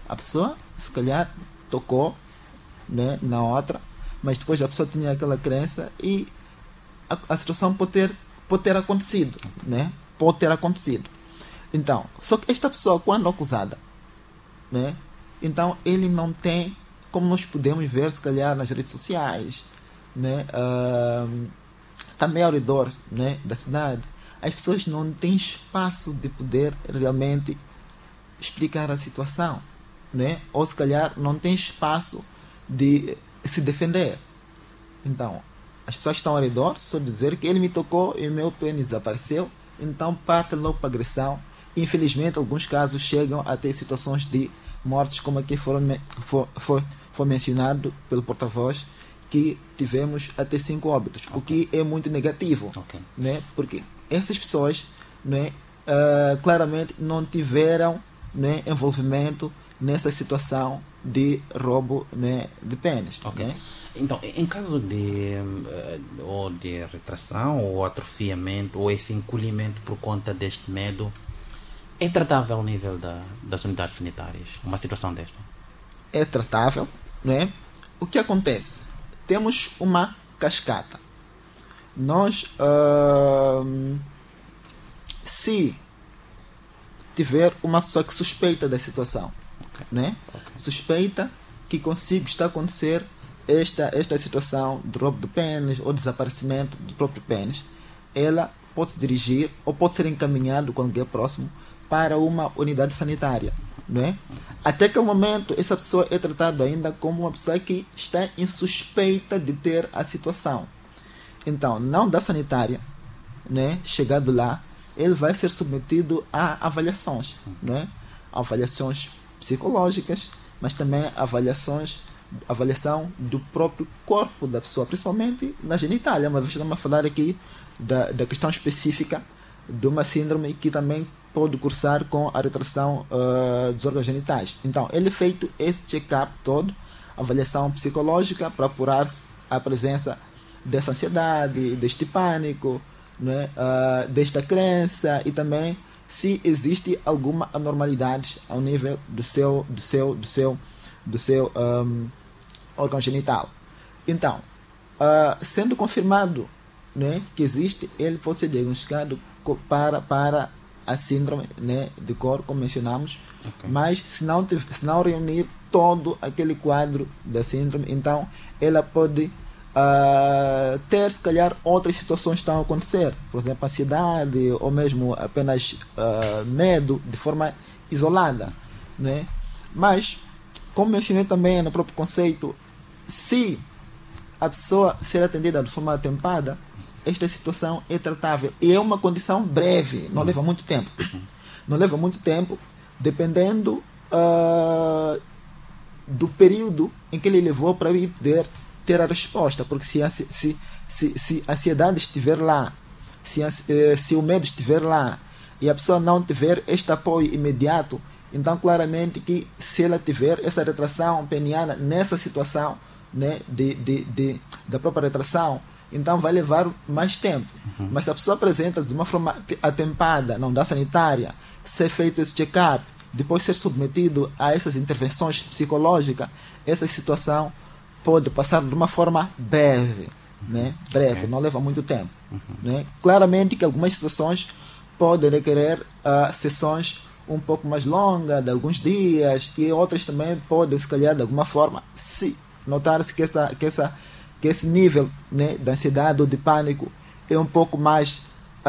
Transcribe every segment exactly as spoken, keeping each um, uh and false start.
A pessoa, se calhar, tocou, né, na outra, mas depois a pessoa tinha aquela crença e a, a situação pode ter, pode ter acontecido, né? Pode ter acontecido. Então, só que esta pessoa, quando acusada, né, então ele não tem, como nós podemos ver, se calhar, nas redes sociais, né, uh, também ao redor, né, da cidade, as pessoas não têm espaço de poder realmente explicar a situação, né? Ou se calhar não tem espaço de se defender. Então, as pessoas que estão ao redor só de dizer que ele me tocou e o meu pênis desapareceu, então parte logo para agressão. Infelizmente, alguns casos chegam a ter situações de mortes, como aqui foram, foi, foi, foi mencionado pelo porta-voz, que tivemos até cinco óbitos, okay. O que é muito negativo, okay. Né? Porque essas pessoas, né, uh, claramente não tiveram, né, envolvimento nessa situação de roubo, né, de pênis. Okay. Né? Então, em caso de, uh, ou de retração, ou atrofiamento, ou esse encolhimento por conta deste medo, é tratável ao nível da, das unidades sanitárias? Uma situação desta? É tratável, né? O que acontece? Temos uma cascata. Nós, uh, se tiver uma pessoa que suspeita da situação, okay. Né? Okay. Suspeita que consiga estar a acontecer esta, esta situação de roubo de pênis ou desaparecimento do próprio pênis, ela pode se dirigir ou pode ser encaminhado quando é próximo para uma unidade sanitária, não é? Até aquele momento, essa pessoa é tratada ainda como uma pessoa que está em suspeita de ter a situação. Então, não da sanitária, né? Chegado lá, ele vai ser submetido a avaliações, não é? Avaliações psicológicas, mas também avaliações, avaliação do próprio corpo da pessoa, principalmente na genitália. Uma vez estamos a falar aqui da, da questão específica de uma síndrome que também pode cursar com a retração uh, dos órgãos genitais. Então, ele é feito esse check-up todo, avaliação psicológica para apurar-se a presença dessa ansiedade, deste pânico, né, uh, desta crença e também se existe alguma anormalidade ao nível do seu, do seu, do seu, do seu um, órgão genital. Então, uh, sendo confirmado, né, que existe, ele pode ser diagnosticado para, para a síndrome, né, de cor, como mencionamos, okay. Mas se não, se não reunir todo aquele quadro da síndrome, então ela pode uh, ter, se calhar, outras situações que estão a acontecer, por exemplo, ansiedade ou mesmo apenas uh, medo de forma isolada, né? Mas, como mencionei também no próprio conceito, se a pessoa ser atendida de forma atempada, esta situação é tratável e é uma condição breve, não leva muito tempo. Não leva muito tempo, dependendo uh, do período em que ele levou para ele poder ter a resposta. Porque se a, se, se, se a ansiedade estiver lá, se, a, se o medo estiver lá e a pessoa não tiver este apoio imediato, então claramente que se ela tiver essa retração peniana nessa situação, né, de, de, de, da própria retração, então vai levar mais tempo. Uhum. Mas se a pessoa apresenta de uma forma atempada, não da sanitária, ser feito esse check-up, depois ser submetido a essas intervenções psicológicas, essa situação pode passar de uma forma breve, uhum. Né? Breve, okay. Não leva muito tempo. Uhum. Né? Claramente que algumas situações podem requerer uh, sessões um pouco mais longas, de alguns dias, e outras também podem, se calhar, de alguma forma, se notar-se que essa, que essa que esse nível, né, de ansiedade ou de pânico é um pouco mais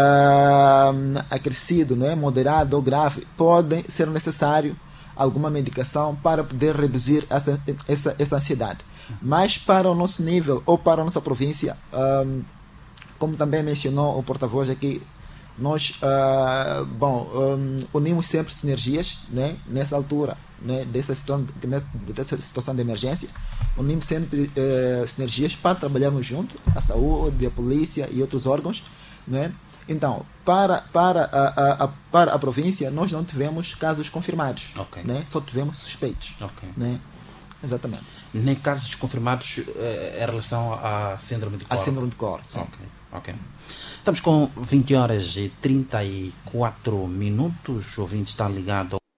uh, acrescido, né, moderado ou grave, pode ser necessário alguma medicação para poder reduzir essa, essa, essa ansiedade. Mas para o nosso nível ou para a nossa província, um, como também mencionou o porta-voz aqui, nós uh, bom, um, unimos sempre sinergias, né, nessa altura, né, dessa, situação, dessa situação de emergência. Unimos sempre uh, sinergias para trabalharmos junto, a saúde, a polícia e outros órgãos, né? Então, para, para, a, a, a, para a província, nós não tivemos casos confirmados, okay. Né? Só tivemos suspeitos. Okay. Né? Exatamente. Nem casos confirmados eh, em relação à síndrome de Cor? A síndrome de Cor, sim. Okay. Okay. Estamos com vinte horas e trinta e quatro minutos. O ouvinte está ligado